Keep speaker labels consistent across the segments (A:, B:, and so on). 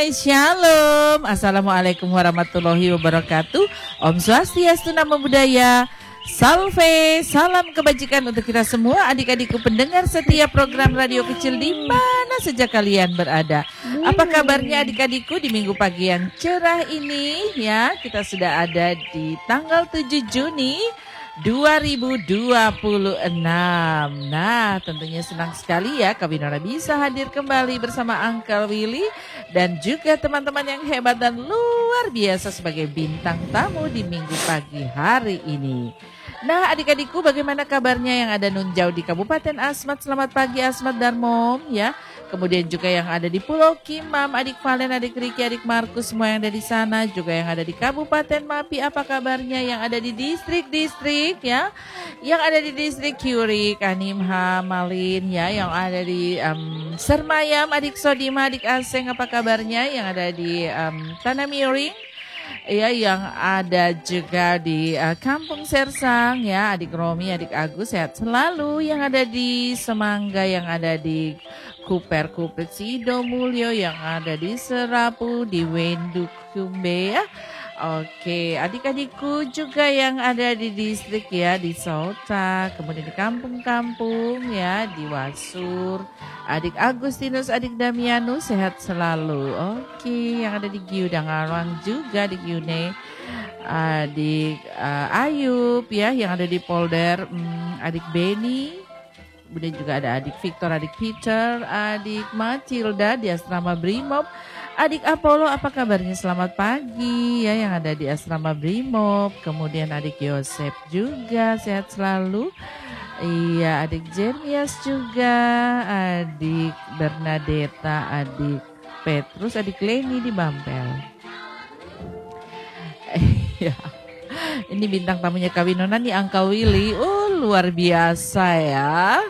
A: Shalom. Assalamualaikum warahmatullahi wabarakatuh. Om Swastiastu, Namo Buddhaya. Salve, salam kebajikan untuk kita semua, adik-adikku pendengar setiap program radio kecil di mana saja kalian berada. Apa kabarnya adik-adikku di minggu pagi yang cerah ini ya? Kita sudah ada di tanggal 7 Juni 2026. Nah, tentunya senang sekali ya Kawinora bisa hadir kembali bersama Uncle Willy dan juga teman-teman yang hebat dan luar biasa sebagai bintang tamu di minggu pagi hari ini. Nah, adik-adikku bagaimana kabarnya yang ada nun jauh di Kabupaten Asmat? Selamat pagi Asmat dan Mom ya. Kemudian juga yang ada di Pulau Kimam, adik Valen, adik Riki, adik Markus, semua yang ada di sana. Juga yang ada di Kabupaten Mapi, apa kabarnya? Yang ada di distrik-distrik ya. Yang ada di distrik Kyuri, Kanimha, Malin ya. Yang ada di Sermayam, adik Sodima, adik Aseng, apa kabarnya? Yang ada di Tanah Miring. Ya, yang ada juga di Kampung Sersang ya, adik Romi, adik Agus sehat selalu. Yang ada di Semangga, yang ada di Kuper Sido Mulyo, yang ada di Serapu, di Wenduk Kumbe ya. Oke, adik-adikku juga yang ada di distrik ya, di Sota, kemudian di kampung-kampung ya, di Wasur. Adik Agustinus, adik Damianus sehat selalu. Oke, yang ada di Giudangarang juga, di Giune. Adik Ayub ya, yang ada di Polder, adik Beni. Kemudian juga ada adik Victor, adik Peter, adik Matilda di Asrama Brimob. Adik Apollo, apa kabarnya? Selamat pagi ya, yang ada di Asrama Brimob. Kemudian adik Yosep juga sehat selalu. Iya, adik Jeremias juga, adik Bernadetta, adik Petrus, adik Leni di Bampel. Ya, ini bintang tamunya Kawinona nih, Uncle Willy. Luar biasa ya.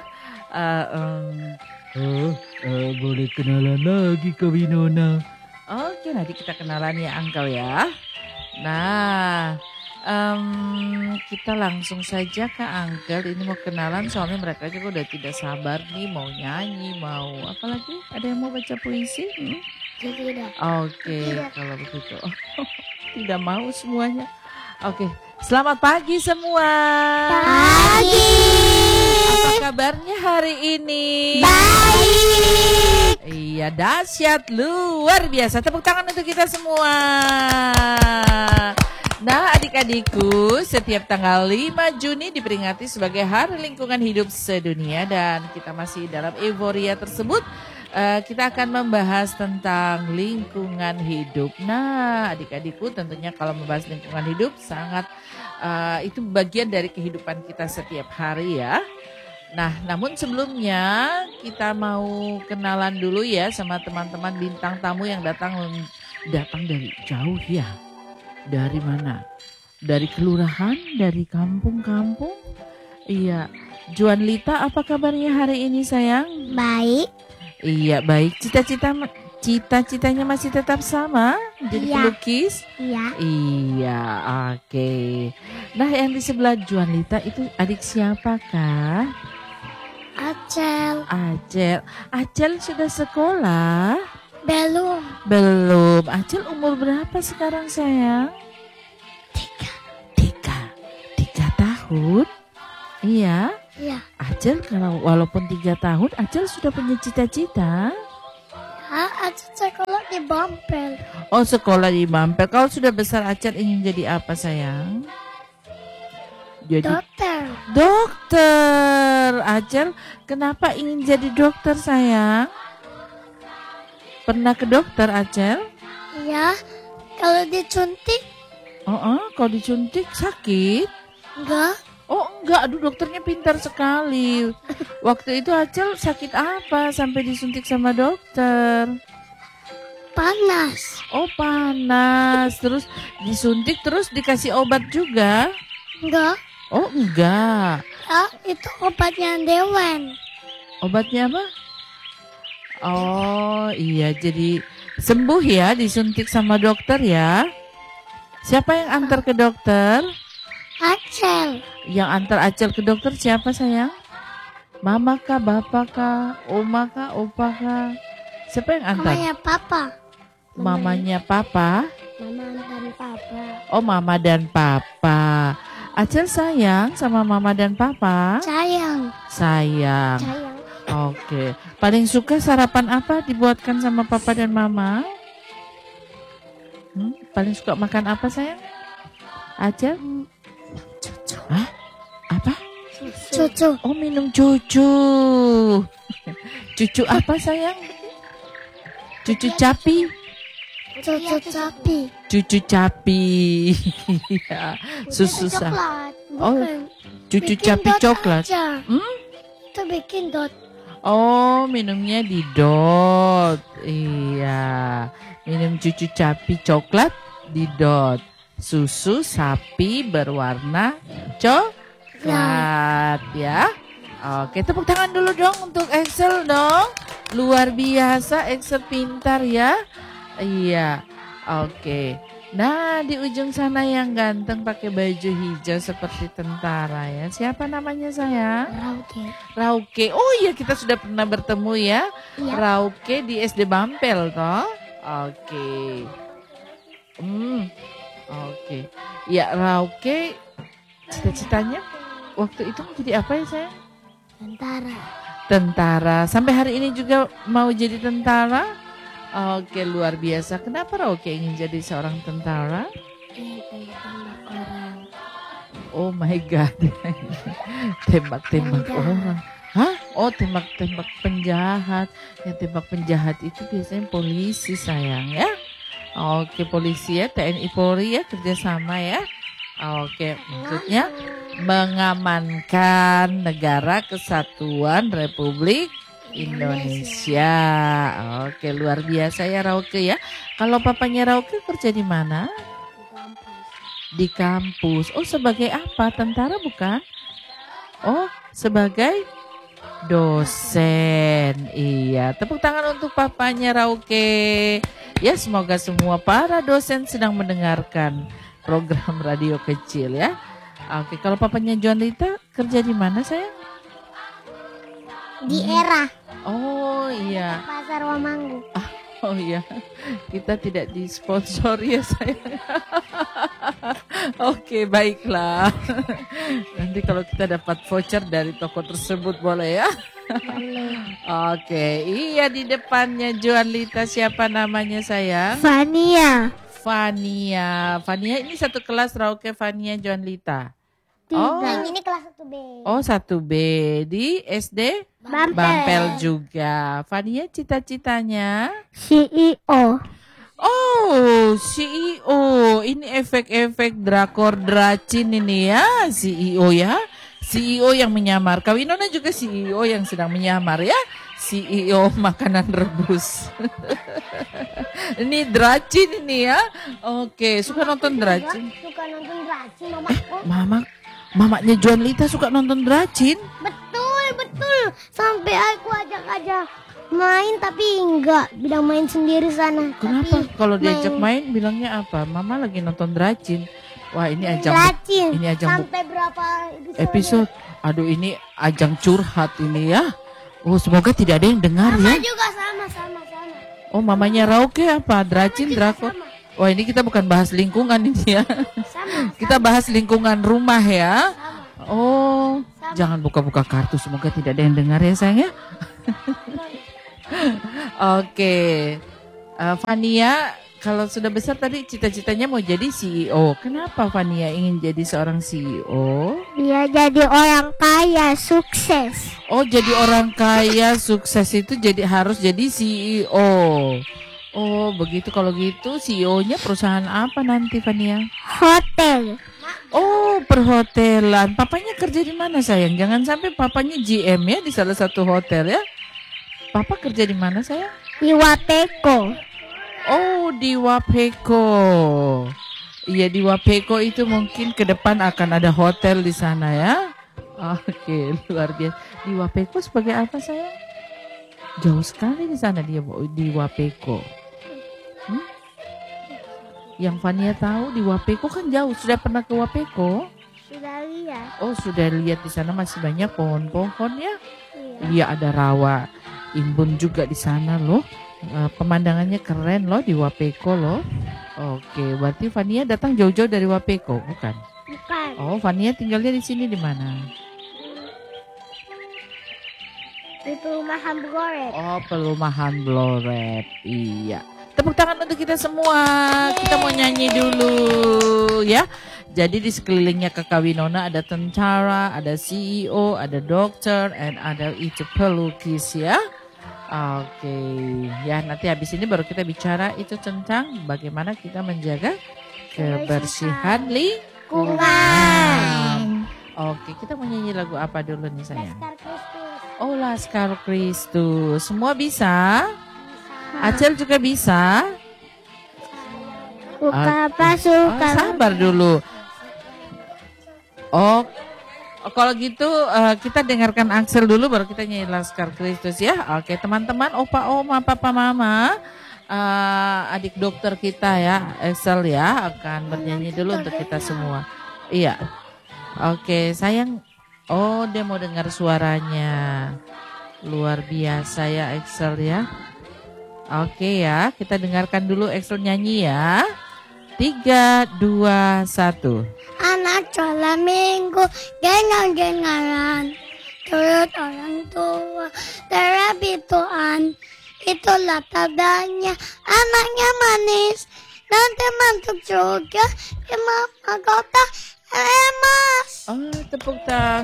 B: Boleh kenalan lagi Kawinona.
A: Oke, nanti kita kenalan ya Uncle ya. Nah, kita langsung saja ke Uncle. Ini mau kenalan soalnya mereka juga udah tidak sabar nih, mau nyanyi, mau apa lagi? Ada yang mau baca puisi?
C: Tidak.
A: Oke, kalau begitu. Tidak mau semuanya. Oke, selamat pagi semua.
C: Pagi.
A: Apa kabarnya hari ini?
C: Baik.
A: Iya, dahsyat, luar biasa. Tepuk tangan untuk kita semua. Nah, adik-adikku, setiap tanggal 5 Juni diperingati sebagai Hari Lingkungan Hidup Sedunia dan kita masih dalam euforia tersebut. Kita akan membahas tentang lingkungan hidup. Nah, adik-adikku tentunya kalau membahas lingkungan hidup sangat itu bagian dari kehidupan kita setiap hari ya. Nah, namun sebelumnya kita mau kenalan dulu ya sama teman-teman bintang tamu yang datang dari jauh ya. Dari mana? Dari kelurahan, dari kampung-kampung. Iya, Juan Lita, apa kabarnya hari ini sayang?
C: Baik.
A: Iya, baik. Cita-citanya masih tetap sama? Jadi pelukis?
C: Iya.
A: Iya, oke. Nah, yang di sebelah Juan Lita itu adik siapakah?
C: Acel.
A: Acel sudah sekolah?
C: Belum.
A: Acel umur berapa sekarang sayang? 3 tahun? Iya.
C: Iya.
A: Acel kalau walaupun 3 tahun, Acel sudah punya cita-cita?
C: Acel sekolah di Bampel.
A: Oh, sekolah di Bampel. Kalau sudah besar Acel ingin jadi apa sayang? Jadi dokter. Acel, kenapa ingin jadi dokter sayang? Pernah ke dokter Acel?
C: Iya. Kalau disuntik?
A: Kalau disuntik sakit?
C: Enggak.
A: Oh enggak, aduh dokternya pintar sekali. Waktu itu Acel sakit apa sampai disuntik sama dokter?
C: Panas.
A: Oh panas, terus disuntik terus dikasih obat juga?
C: Enggak.
A: Oh enggak.
C: Itu obatnya Dewan.
A: Obatnya apa? Oh iya, jadi sembuh ya disuntik sama dokter ya. Siapa yang antar ke dokter?
C: Acel.
A: Yang antar Acel ke dokter siapa sayang? Mama kah, bapak kah, oma kah, opa kah? Siapa yang antar?
C: Mamanya papa.
A: Mamanya papa?
C: Mama dan papa.
A: Oh, mama dan papa. Acel sayang sama mama dan papa?
C: Sayang.
A: Sayang.
C: Sayang.
A: Oke. Paling suka sarapan apa dibuatkan sama papa dan mama? Paling suka makan apa sayang? Acel? Hah? Apa?
C: Cucu.
A: Oh, minum cucu. Cucu apa sayang? Cucu capi.
C: Cucu sapi.
A: Cucu capi. Iya. Susu
C: Coklat.
A: Oh,
C: Bukan.
A: cucu
C: Bikin
A: capi
C: dot
A: coklat.
C: aja.
A: Hmm?
C: Itu bikin dot.
A: Oh, minumnya di dot. Iya. Minum cucu capi coklat di dot. Susu sapi berwarna coklat ya. Oke, tepuk tangan dulu dong untuk Excel dong. Luar biasa, Excel pintar ya. Iya. Oke. Nah, di ujung sana yang ganteng pakai baju hijau seperti tentara ya. Siapa namanya sayang?
C: Rauke.
A: Rauke. Oh iya, kita sudah pernah bertemu ya.
C: Iya.
A: Rauke di SD Bampel toh. Oke. Oke. Ya, Rauke cita-citanya waktu itu menjadi apa ya sayang?
C: Tentara.
A: Tentara. Sampai hari ini juga mau jadi tentara? Oke, luar biasa. Kenapa Rauke ingin jadi seorang tentara?
C: Tembak orang.
A: Oh my God. Tembak-tembak orang. Hah? Oh, tembak-tembak penjahat. Yang tembak penjahat itu biasanya polisi sayang ya. Oke, polisi ya, TNI Polri ya, kerjasama ya. Oke, maksudnya mengamankan negara kesatuan Republik Indonesia. Oke, luar biasa ya Rauke ya. Kalau papanya Rauke kerja di mana? Di kampus. Oh, sebagai apa? Tentara bukan? Oh, sebagai dosen. Iya, tepuk tangan untuk papanya Rauke. Ya, semoga semua para dosen sedang mendengarkan program radio kecil ya. Oke, kalau papanya Joanlita kerja di mana sayang?
C: Di era.
A: Oh iya.
C: Pasar Wamanggu.
A: Oh iya, kita tidak disponsori ya sayang. Oke, baiklah. Nanti kalau kita dapat voucher dari toko tersebut boleh ya. Oke, iya di depannya Joanlita siapa namanya sayang?
C: Fania.
A: Fania. Fania ini satu kelas Rauke Fania Joanlita.
C: Oh. Yang ini kelas 1B.
A: Oh 1B di SD Bampel juga. Fania cita-citanya?
C: CEO.
A: Oh, CEO. Ini efek-efek drakor Dracin ini ya, CEO ya. CEO yang menyamar. Kawinona juga CEO yang sedang menyamar ya. CEO makanan rebus. Ini Dracin ini ya. Oke, suka nonton Dracin.
C: Suka nonton Dracin, mamaku.
A: Mamanya Joanlita suka nonton Dracin.
C: Betul. Sampai aku ajak main tapi enggak, bilang main sendiri sana.
A: Kenapa?
C: Tapi
A: Kalau diajak main bilangnya apa? Mama lagi nonton Dracin. Wah, ini ajang
C: Dracin.
A: ini ajang
C: Sampai berapa
A: episode. Aduh, ini ajang curhat ini ya. Oh, semoga tidak ada yang dengar
C: Sama
A: ya.
C: juga sama.
A: Oh, mamanya Rauke apa? Dracin, drakor. Wah, ini kita bukan bahas lingkungan ini ya.
C: Sama.
A: Kita bahas lingkungan rumah ya. Oh, jangan buka-buka kartu. Semoga tidak ada yang dengar ya sayang ya. Oke. Fania, kalau sudah besar tadi cita-citanya mau jadi CEO. Kenapa Fania ingin jadi seorang CEO?
C: Dia jadi orang kaya, sukses.
A: Oh, jadi orang kaya sukses itu harus jadi CEO. Oh, begitu. Kalau gitu CEO-nya perusahaan apa nanti Fania?
C: Hotel.
A: Oh, perhotelan. Papanya kerja di mana sayang? Jangan sampai papanya GM ya di salah satu hotel ya. Papa kerja di mana sayang?
C: Di Wapeko.
A: Oh, di Wapeko. Iya, di Wapeko itu mungkin ke depan akan ada hotel di sana ya. Oke, luar biasa. Di Wapeko sebagai apa sayang? Jauh sekali di sana dia di Wapeko. Yang Fania tahu di Wapeko kan jauh. Sudah pernah ke Wapeko?
C: Sudah lihat.
A: Oh, sudah lihat di sana masih banyak pohon-pohon ya.
C: Iya.
A: Iya, ada rawa imbun juga di sana loh. Pemandangannya keren loh di Wapeko loh. Oke, berarti Vania datang jauh-jauh dari Wapeko, bukan?
C: Bukan.
A: Oh, Vania tinggalnya di sini di mana?
C: Di perumahan Blorep.
A: Oh, perumahan Blorep. Iya. Tepuk tangan untuk kita semua. Kita mau nyanyi dulu ya. Jadi di sekelilingnya Kakak Winona ada tentara, ada CEO, ada dokter, dan ada itu pelukis ya. Oke, ya nanti habis ini baru kita bicara itu tentang bagaimana kita menjaga kebersihan lingkungan. Oke, kita mau nyanyi lagu apa dulu nih sayang?
C: Laskar Kristus.
A: Oh, Laskar Kristus. Semua bisa? Acel juga bisa?
C: Suka apa
A: Oh,
C: suka?
A: sabar dulu. Oh, kalau gitu kita dengarkan Axel dulu baru kita nyanyi Laskar Kristus ya. Oke teman-teman, opa oma, papa mama, adik dokter kita ya, Axel ya akan bernyanyi dulu untuk kita semua. Iya. Oke sayang. Oh dia mau dengar suaranya. Luar biasa ya Axel ya. Oke ya, kita dengarkan dulu Axel nyanyi ya. 3, 2, 1.
C: Anak cola minggu gengar-gengaran turut orang tua terapi Tuhan. Itulah tandanya anaknya manis dan teman juga mama kota emas.
A: Oh, tepuk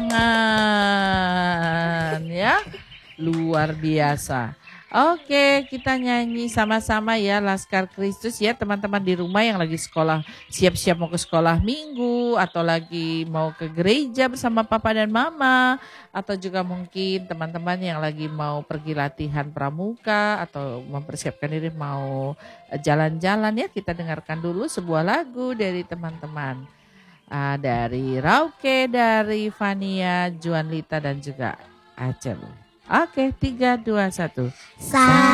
A: tangan ya. Luar biasa. Oke, kita nyanyi sama-sama ya Laskar Kristus ya teman-teman di rumah yang lagi sekolah, siap-siap mau ke sekolah minggu atau lagi mau ke gereja bersama papa dan mama atau juga mungkin teman-teman yang lagi mau pergi latihan pramuka atau mempersiapkan diri mau jalan-jalan ya, kita dengarkan dulu sebuah lagu dari teman-teman. Dari Rauke, dari Vania, Juanlita dan juga Acel. Oke, 3, 2, 1.